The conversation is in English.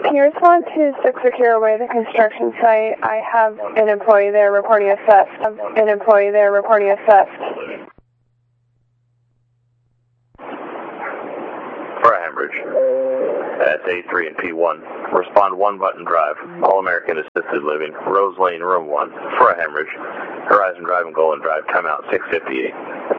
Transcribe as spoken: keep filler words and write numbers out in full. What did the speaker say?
Can you respond to six Secure Way, the construction site? I have an employee there reporting a theft. An employee there reporting a theft. For a hemorrhage. That's A three and P one. Respond one Button Drive. All American Assisted Living. Rose Lane, Room one. For a hemorrhage. Horizon Drive and Golden Drive. Timeout six fifty-eight.